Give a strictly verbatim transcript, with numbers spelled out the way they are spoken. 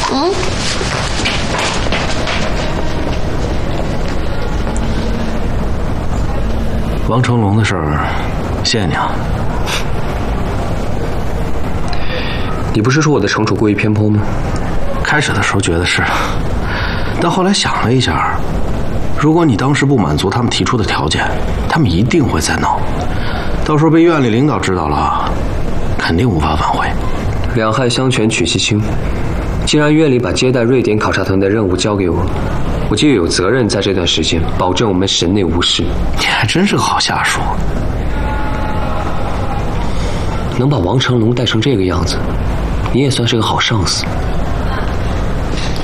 嗯。 王成龙的事儿，谢谢你啊。 你不是说我的惩处过于偏颇吗？ 开始的时候觉得是，但后来想了一下，如果你当时不满足他们提出的条件，他们一定会再闹，到时候被院里领导知道了，肯定无法挽回。 两害相权取其轻，既然院里把接待瑞典考察团的任务交给我，我就有责任在这段时间保证我们省内无事。 你还真是个好下属， 能把王成龙带成这个样子，你也算是个好上司。